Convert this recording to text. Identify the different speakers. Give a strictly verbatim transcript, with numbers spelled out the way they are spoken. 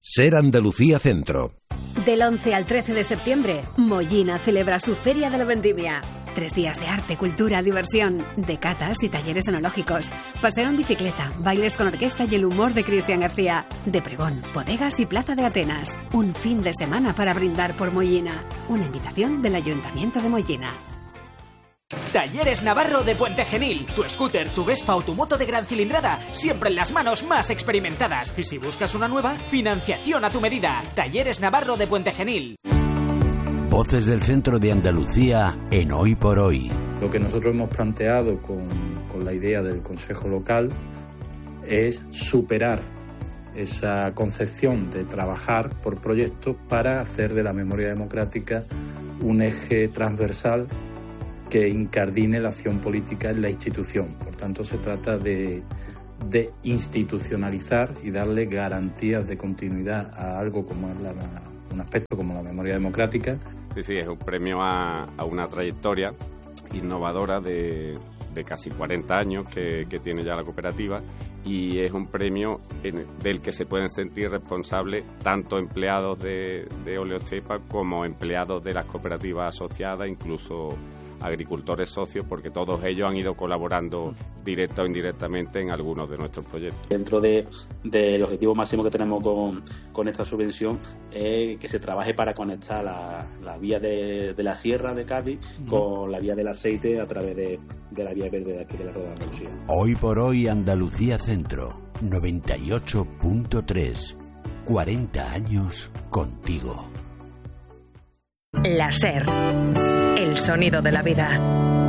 Speaker 1: Ser Andalucía Centro.
Speaker 2: Del once al trece de septiembre, Mollina celebra su Feria de la Vendimia. Tres días de arte, cultura, diversión, de catas y talleres enológicos, paseo en bicicleta, bailes con orquesta y el humor de Cristian García, de pregón, bodegas y plaza de Atenas. Un fin de semana para brindar por Mollina. Una invitación del Ayuntamiento de Mollina.
Speaker 3: Talleres Navarro de Puente Genil. Tu scooter, tu Vespa o tu moto de gran cilindrada, siempre en las manos más experimentadas. Y si buscas una nueva, financiación a tu medida. Talleres Navarro de Puente Genil.
Speaker 4: Voces del centro de Andalucía en Hoy por Hoy.
Speaker 5: Lo que nosotros hemos planteado con, con la idea del Consejo Local es superar esa concepción de trabajar por proyectos para hacer de la memoria democrática un eje transversal que incardine la acción política en la institución. Por tanto, se trata de, de institucionalizar y darle garantías de continuidad a algo como es la, un aspecto como la memoria democrática.
Speaker 6: Sí, sí, es un premio a, a una trayectoria innovadora de, de casi cuarenta años que, que tiene ya la cooperativa, y es un premio en, del que se pueden sentir responsables tanto empleados de, de Oleo Estepa como empleados de las cooperativas asociadas, incluso agricultores socios, porque todos ellos han ido colaborando directa o indirectamente en algunos de nuestros proyectos.
Speaker 7: Dentro de, del objetivo máximo que tenemos con, con esta subvención es que se trabaje para conectar la, la vía de, de la Sierra de Cádiz con la vía del aceite a través de, de la vía verde de aquí de la Rueda de Andalucía.
Speaker 4: Hoy por Hoy Andalucía Centro, noventa y ocho punto tres. cuarenta años contigo.
Speaker 8: La SER. El sonido de la vida.